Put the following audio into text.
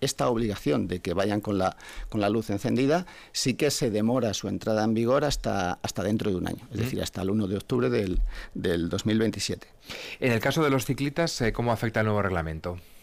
esta obligación de que vayan con la luz encendida, sí que se demora su entrada en vigor hasta dentro de un año, es decir, hasta el 1 de octubre del 2027. En el caso de los ciclistas, ¿cómo afecta el nuevo reglamento?